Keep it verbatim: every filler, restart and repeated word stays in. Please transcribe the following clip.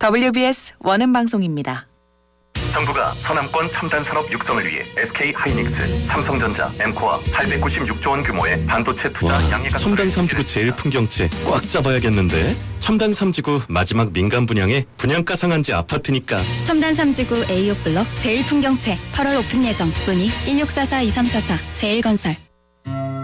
더블유비에스 원음 방송입니다. 정부가 서남권 첨단 산업 육성을 위해 에스케이하이닉스, 삼성전자, 엠코와 팔백구십육조 원 규모의 반도체 투자 양해가 첨단 삼지구 제일 풍경채 꽉 잡아야겠는데. 첨단 삼지구 마지막 민간 분양에 분양가 상한제 아파트니까. 첨단 삼지구 에이오 블럭 제일 풍경채 팔월 오픈 예정. 문의 일육사사 이삼사사 제일건설.